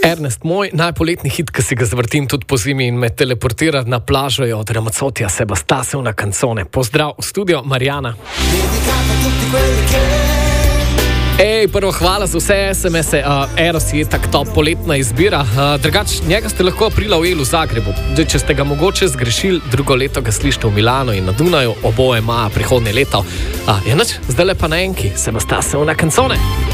Ernest, moj najpoletni hit, ki si ga zvrtim tudi po zimi in me teleportira na plažo, je od Ramazzottija Se bastasse una canzone. Pozdrav v studio, Marjana. Prvo hvala za vse SMS-e. Eros je tak top poletna izbira. Drugač, njega ste lahko aprila ujeli v Zagrebu. Če ste ga mogoče zgrešili, drugo leto ga slišite v Milanu in na Dunaju, oboje ima prihodnje leto. Je nič, zdaj le pa na enki, Se bastasse una canzone.